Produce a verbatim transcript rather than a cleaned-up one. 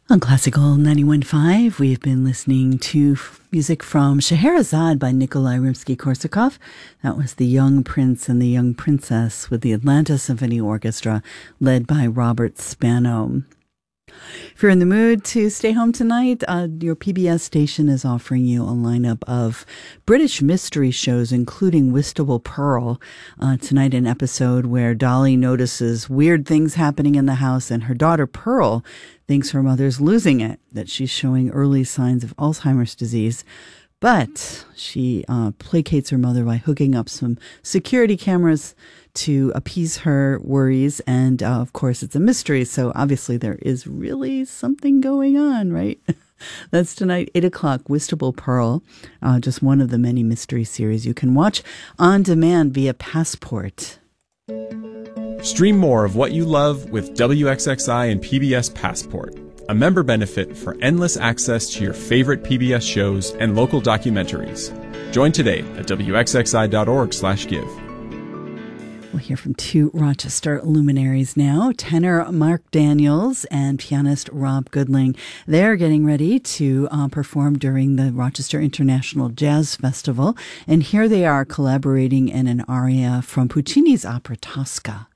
On Classical ninety-one point five, we've been listening to music from Scheherazade by Nikolai Rimsky-Korsakov. That was The Young Prince and the Young Princess with the Atlanta Symphony Orchestra, led by Robert Spano. If you're in the mood to stay home tonight, uh, your P B S station is offering you a lineup of British mystery shows, including Whitstable Pearl. Uh, tonight, an episode where Dolly notices weird things happening in the house, and her daughter Pearl thinks her mother's losing it, that she's showing early signs of Alzheimer's disease. But she uh, placates her mother by hooking up some security cameras to appease her worries. And, uh, of course, it's a mystery. So obviously there is really something going on, right? That's tonight, eight o'clock, Whitstable Pearl, uh, just one of the many mystery series you can watch on demand via Passport. Stream more of what you love with W X X I and P B S Passport, a member benefit for endless access to your favorite P B S shows and local documentaries. Join today at W X X I dot org slash give. We'll hear from two Rochester luminaries now, tenor Mark Daniels and pianist Rob Goodling. They're getting ready to uh, perform during the Rochester International Jazz Festival, and here they are collaborating in an aria from Puccini's opera Tosca.